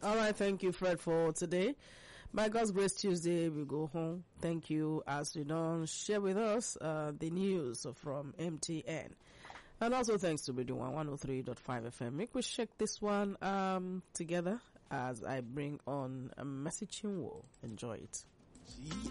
All right, thank you, Fred, for today. By God's grace, Tuesday we go home. Thank you as you don't share with us the news from MTN. And also thanks to Radio 103.5 FM. Make we check this one together as I bring on a message. Enjoy it.